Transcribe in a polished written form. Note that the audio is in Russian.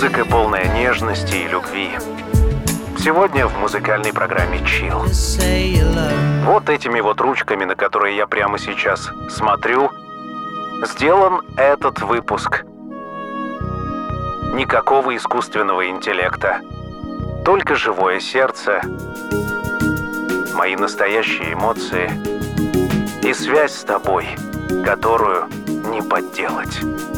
Музыка, полная нежности и любви. Сегодня в музыкальной программе Chill. Вот этими вот ручками, на которые я прямо сейчас смотрю, сделан этот выпуск. Никакого искусственного интеллекта. Только живое сердце, мои настоящие эмоции и связь с тобой, которую не подделать.